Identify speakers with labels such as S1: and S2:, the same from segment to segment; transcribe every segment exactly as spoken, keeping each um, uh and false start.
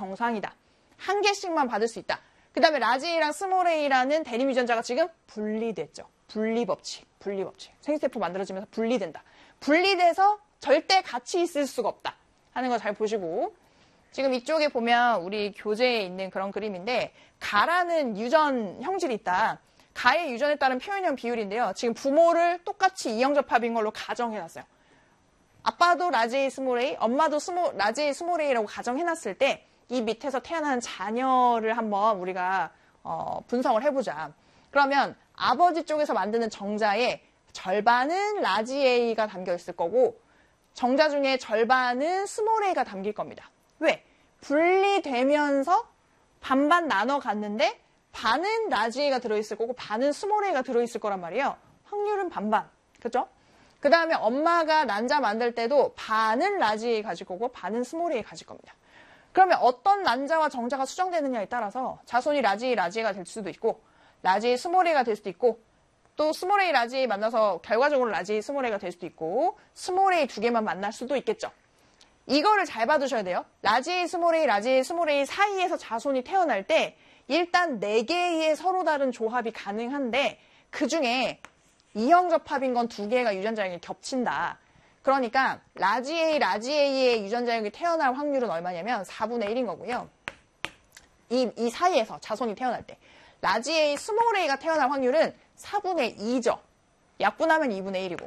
S1: 정상이다. 한 개씩만 받을 수 있다. 그 다음에 라지 A랑 스몰 a라는 대립 유전자가 지금 분리됐죠. 분리법칙, 분리법칙. 생리세포 만들어지면서 분리된다. 분리돼서 절대 같이 있을 수가 없다 하는 거 잘 보시고, 지금 이쪽에 보면 우리 교재에 있는 그런 그림인데, 가라는 유전 형질이 있다. 가의 유전에 따른 표현형 비율인데요. 지금 부모를 똑같이 이형접합인 걸로 가정해놨어요. 아빠도 라지 A, 스몰 A, 엄마도 스몰, 라지 A, 스몰 A라고 가정해놨을 때 이 밑에서 태어난 자녀를 한번 우리가 어, 분석을 해보자. 그러면 아버지 쪽에서 만드는 정자의 절반은 라지 A가 담겨 있을 거고, 정자 중에 절반은 스몰 A가 담길 겁니다. 왜? 분리되면서 반반 나눠 갔는데 반은 라지 A가 들어있을 거고 반은 스몰 A가 들어있을 거란 말이에요. 확률은 반반. 그죠? 그 다음에 엄마가 난자 만들 때도 반은 라지 A 가질 거고 반은 스몰 A 가질 겁니다. 그러면 어떤 난자와 정자가 수정되느냐에 따라서 자손이 라지 A, 라지 A가 될 수도 있고, 라지 A, 스몰 A가 될 수도 있고, 또 스몰 A, 라지 A 만나서 결과적으로 라지 A, 스몰 A가 될 수도 있고, 스몰 A 두 개만 만날 수도 있겠죠. 이거를 잘 봐두셔야 돼요. 라지 A, 스몰 A, 라지 A, 스몰 A 사이에서 자손이 태어날 때 일단 네 개의 서로 다른 조합이 가능한데, 그 중에 이형접합인 건 두 개가 유전자형이 겹친다. 그러니까 라지 A, 라지 A의 유전자형이 태어날 확률은 얼마냐면 사분의 일인 거고요. 이, 이 사이에서 자손이 태어날 때 라지 A, 스몰 A가 태어날 확률은 사분의 이죠. 약분하면 이분의 일이고,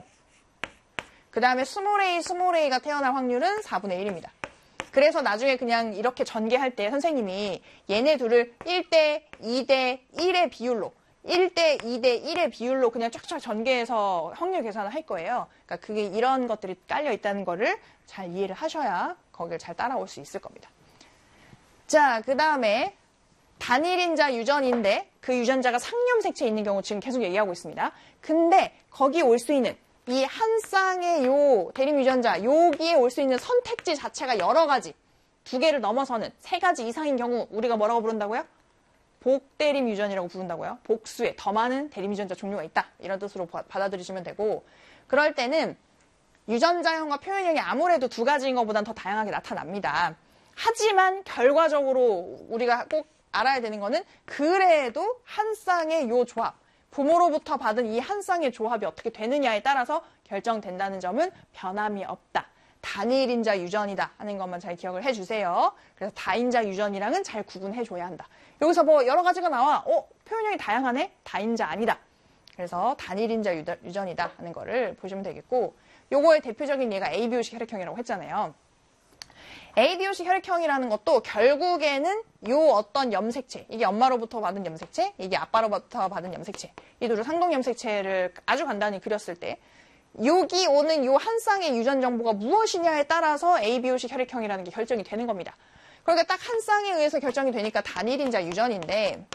S1: 그 다음에 스몰 A, 스몰 A가 태어날 확률은 사분의 일입니다. 그래서 나중에 그냥 이렇게 전개할 때 선생님이 얘네 둘을 일 대 이 대 일의 비율로, 일 대 이 대 일의 비율로 그냥 쫙쫙 전개해서 확률 계산을 할 거예요. 그러니까 그게 이런 것들이 깔려 있다는 거를 잘 이해를 하셔야 거기를 잘 따라올 수 있을 겁니다. 자, 그 다음에 단일인자 유전인데 그 유전자가 상염색체에 있는 경우 지금 계속 얘기하고 있습니다. 근데 거기 올 수 있는 이 한 쌍의 요 대립 유전자, 여기에 올 수 있는 선택지 자체가 여러 가지, 두 개를 넘어서는 세 가지 이상인 경우 우리가 뭐라고 부른다고요? 복대립 유전이라고 부른다고요. 복수의 더 많은 대립 유전자 종류가 있다. 이런 뜻으로 바, 받아들이시면 되고, 그럴 때는 유전자형과 표현형이 아무래도 두 가지인 것보다는 더 다양하게 나타납니다. 하지만 결과적으로 우리가 꼭 알아야 되는 거는 그래도 한 쌍의 요 조합, 부모로부터 받은 이 한 쌍의 조합이 어떻게 되느냐에 따라서 결정된다는 점은 변함이 없다. 단일인자 유전이다 하는 것만 잘 기억을 해주세요. 그래서 다인자 유전이랑은 잘 구분해줘야 한다. 여기서 뭐 여러 가지가 나와, 어? 표현형이 다양하네? 다인자 아니다. 그래서 단일인자 유전이다 하는 거를 보시면 되겠고, 요거의 대표적인 예가 에이비오식 혈액형이라고 했잖아요. 에이비오식 혈액형이라는 것도 결국에는 요 어떤 염색체, 이게 엄마로부터 받은 염색체, 이게 아빠로부터 받은 염색체, 이 둘을 상동 염색체를 아주 간단히 그렸을 때 여기 오는 요 한 쌍의 유전 정보가 무엇이냐에 따라서 에이비오식 혈액형이라는 게 결정이 되는 겁니다. 그러니까 딱 한 쌍에 의해서 결정이 되니까 단일인자 유전인데,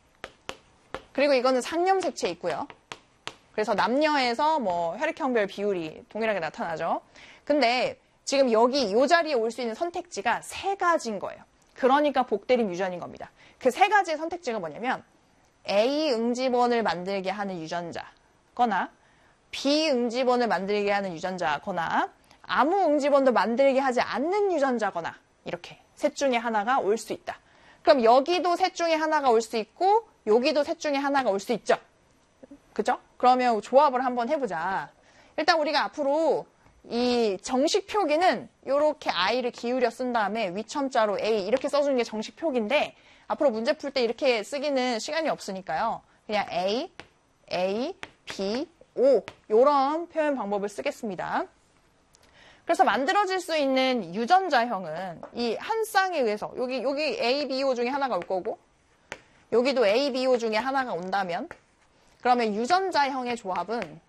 S1: 그리고 이거는 상염색체 있고요. 그래서 남녀에서 뭐 혈액형별 비율이 동일하게 나타나죠. 근데 지금 여기 이 자리에 올 수 있는 선택지가 세 가지인 거예요. 그러니까 복대립 유전인 겁니다. 그 세 가지의 선택지가 뭐냐면 A 응집원을 만들게 하는 유전자거나 B 응집원을 만들게 하는 유전자거나 아무 응집원도 만들게 하지 않는 유전자거나, 이렇게 셋 중에 하나가 올 수 있다. 그럼 여기도 셋 중에 하나가 올 수 있고 여기도 셋 중에 하나가 올 수 있죠. 그죠? 그러면 조합을 한번 해보자. 일단 우리가 앞으로 이 정식 표기는 이렇게 I를 기울여 쓴 다음에 위첨자로 A 이렇게 써주는 게 정식 표기인데, 앞으로 문제 풀 때 이렇게 쓰기는 시간이 없으니까요. 그냥 A, A, B, O 이런 표현 방법을 쓰겠습니다. 그래서 만들어질 수 있는 유전자형은 이 한 쌍에 의해서 여기 여기 A, B, O 중에 하나가 올 거고 여기도 A, B, O 중에 하나가 온다면, 그러면 유전자형의 조합은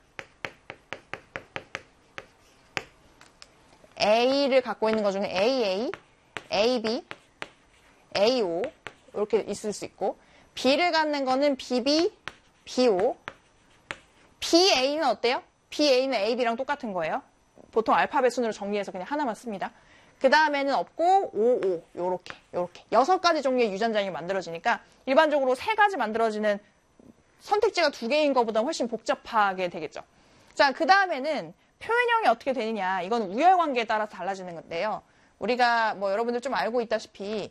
S1: A를 갖고 있는 것 중에 에이 에이, 에이 비, 에이 오 이렇게 있을 수 있고, B를 갖는 거는 비 비, 비 오, 비 에이는 어때요? 비 에이는 에이 비랑 똑같은 거예요. 보통 알파벳 순으로 정리해서 그냥 하나만 씁니다. 그 다음에는 없고 오 오 요렇게 요렇게 여섯 가지 종류의 유전자형이 만들어지니까 일반적으로 세 가지 만들어지는 선택지가 두 개인 것보다 훨씬 복잡하게 되겠죠. 자, 그 다음에는 표현형이 어떻게 되느냐, 이건 우열관계에 따라서 달라지는 건데요. 우리가 뭐 여러분들 좀 알고 있다시피